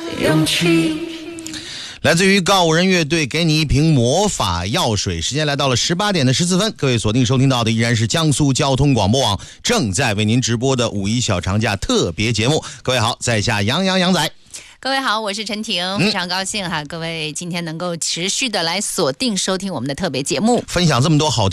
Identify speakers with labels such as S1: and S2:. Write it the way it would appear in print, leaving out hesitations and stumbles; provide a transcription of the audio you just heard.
S1: 勇气。
S2: 来自于告五人乐队，给你一瓶魔法药水。时间来到了18点14分，各位锁定收听到的依然是江苏交通广播网正在为您直播的五一小长假特别节目。各位好，在下杨仔。
S3: 各位好，我是陈婷，非常高兴哈，各位今天能够持续的来锁定收听我们的特别节目，
S2: 分享这么多好